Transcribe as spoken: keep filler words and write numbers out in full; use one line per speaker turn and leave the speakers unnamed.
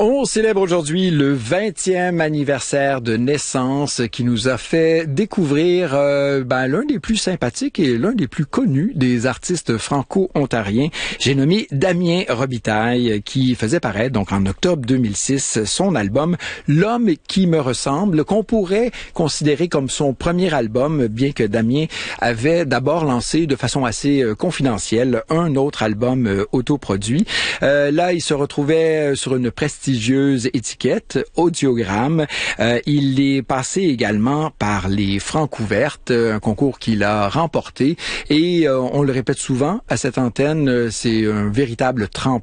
On célèbre aujourd'hui le vingtième anniversaire de naissance qui nous a fait découvrir euh, ben, l'un des plus sympathiques et l'un des plus connus des artistes franco-ontariens. J'ai nommé Damien Robitaille qui faisait paraître donc en octobre deux mille six son album L'homme qui me ressemble, qu'on pourrait considérer comme son premier album, bien que Damien avait d'abord lancé de façon assez euh, confidentielle un autre album euh, autoproduit. Euh, là, il se retrouvait sur une prestigieuse étiquette, Audiogramme. Euh, il est passé également par les Francouvertes, un concours qu'il a remporté. Et euh, on le répète souvent à cette antenne, c'est un véritable tremplin